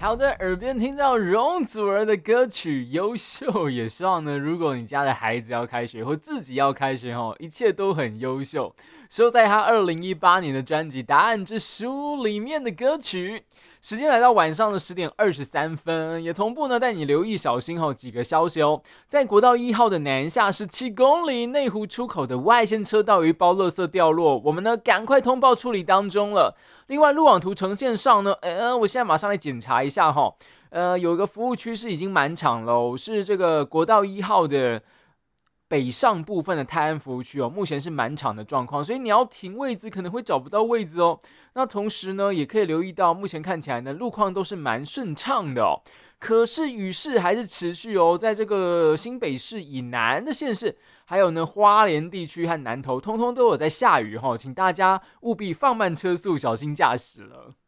好的，耳边听到容祖儿的歌曲《优秀》，也希望呢，如果你家的孩子要开学或自己要开学一切都很优秀。收在他2018年的专辑《答案之书》里面的歌曲。时间来到晚上的10:23，也同步呢带你留意小心几个消息哦。在国道1号的南下17公里内湖出口的外线车道有一包垃圾掉落，我们呢赶快通报处理当中了。另外，路网图呈现上呢，我现在马上来检查一下哈。有一个服务区是已经满场了，是这个国道1号的北上部分的泰安服务区目前是满场的状况，所以你要停位置可能会找不到位置哦。那同时呢，也可以留意到，目前看起来呢，路况都是蛮顺畅的哦。可是雨势还是持续哦，在这个新北市以南的县市，还有呢花莲地区和南投，通通都有在下雨请大家务必放慢车速，小心驾驶了。